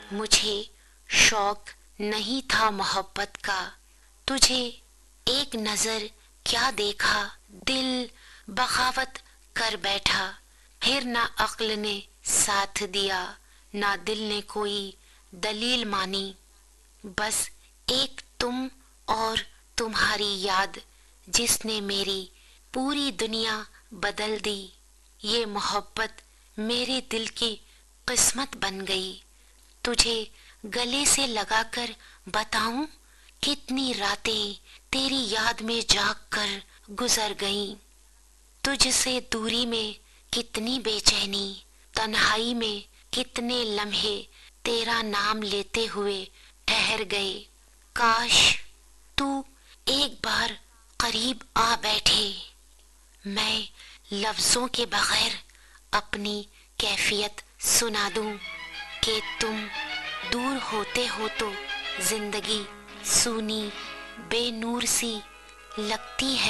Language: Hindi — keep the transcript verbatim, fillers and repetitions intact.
मुझे शौक नहीं था मोहब्बत का, तुझे एक नजर क्या देखा, दिल बगावत कर बैठा। फिर ना अक्ल ने साथ दिया, ना दिल ने कोई दलील मानी। बस एक तुम और तुम्हारी याद, जिसने मेरी पूरी दुनिया बदल दी। ये मोहब्बत मेरे दिल की किस्मत बन गई। तुझे गले से लगाकर बताऊं, कितनी रातें तेरी याद में जाग कर गुजर गईं। तुझसे दूरी में कितनी बेचैनी, तन्हाई में कितने लम्हे तेरा नाम लेते हुए ठहर गए। काश तू एक बार करीब आ बैठे, मैं लफ्जों के बगैर अपनी कैफियत सुना दूं कि तुम दूर होते हो तो जिंदगी सूनी बेनूर सी लगती है।